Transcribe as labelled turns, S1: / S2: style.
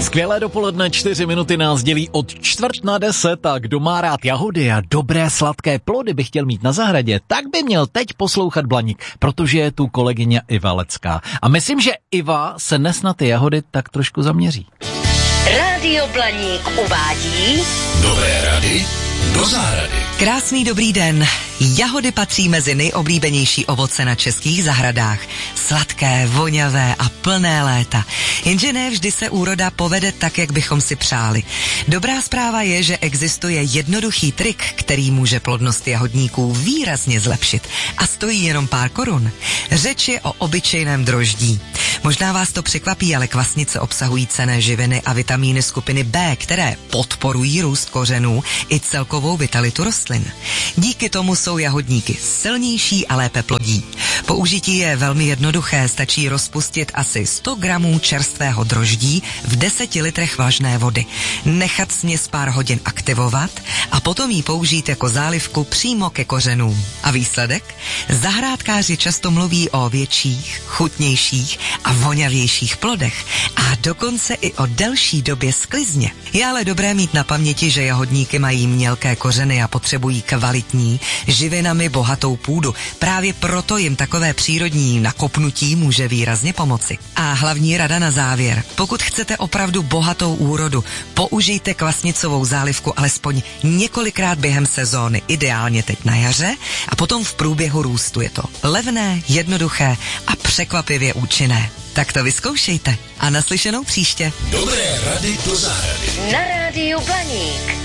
S1: Skvělé dopoledne, 4 minuty nás dělí od 9:45 a kdo má rád jahody a dobré sladké plody by chtěl mít na zahradě, tak by měl teď poslouchat Blaník, protože je tu kolegyně Iva Lecká. A myslím, že Iva se dnes na ty jahody tak trošku zaměří.
S2: Rádio Blaník uvádí
S3: dobré rady do zahrady.
S4: Krásný dobrý den. Jahody patří mezi nejoblíbenější ovoce na českých zahradách. Sladké, voňavé a plné léta. Jenže ne vždy se úroda povede tak, jak bychom si přáli. Dobrá zpráva je, že existuje jednoduchý trik, který může plodnost jahodníků výrazně zlepšit. A stojí jenom pár korun. Řeč je o obyčejném droždí. Možná vás to překvapí, ale kvasnice obsahují cenné živiny a vitamíny skupiny B, které podporují růst kořenů i celkovou vitalitu rostlin. Díky tomu jsou jahodníky silnější a lépe plodí. Použití je velmi jednoduché, stačí rozpustit asi 100 gramů čerstvého droždí v 10 litrech vlažné vody, nechat směs pár hodin aktivovat a potom ji použít jako zálivku přímo ke kořenům. A výsledek? Zahrádkáři často mluví o větších, chutnějších a voňavějších plodech a dokonce i o delší době sklizně. Je ale dobré mít na paměti, že jahodníky mají mělké kořeny a potřebují kvalitní, živinami bohatou půdu. Právě proto jim takové přírodní nakopnutí může výrazně pomoci. A hlavní rada na závěr. Pokud chcete opravdu bohatou úrodu, použijte kvasnicovou zálivku alespoň několikrát během sezóny, ideálně teď na jaře a potom v průběhu růstu. Je to levné, jednoduché a překvapivě účinné. Tak to vyzkoušejte a naslyšenou příště.
S3: Dobré rady do zahrady.
S2: na Rádiu Blaník.